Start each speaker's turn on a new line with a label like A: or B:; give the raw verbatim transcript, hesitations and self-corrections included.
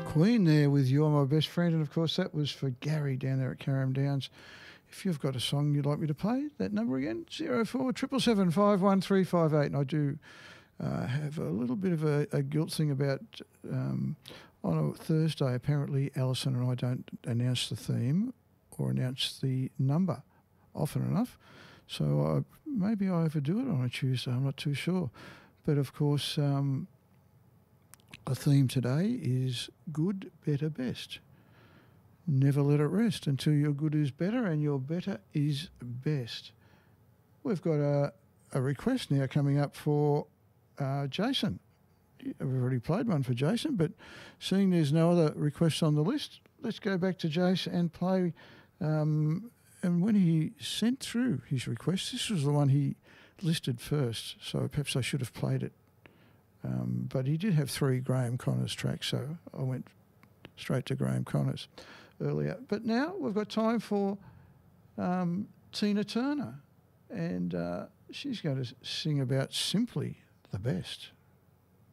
A: Queen there with You're My Best Friend, and of course that was for Gary down there at Carrum Downs. If you've got a song you'd like me to play, that number again, zero four triple seven five one three five eight. And I do uh, have a little bit of a, a guilt thing about um, on a Thursday, apparently Alison and I don't announce the theme or announce the number often enough. So I, maybe I overdo it on a Tuesday, I'm not too sure. But of course, um, the theme today is good, better, best. Never let it rest until your good is better and your better is best. We've got a, a request now coming up for uh, Jason. We've already played one for Jason, but seeing there's no other requests on the list, let's go back to Jason and play. Um, and when he sent through his request, this was the one he listed first, so perhaps I should have played it. Um, but he did have three Graham Connors tracks, so I went straight to Graham Connors earlier. But now we've got time for um, Tina Turner, and uh, she's going to sing about Simply the Best.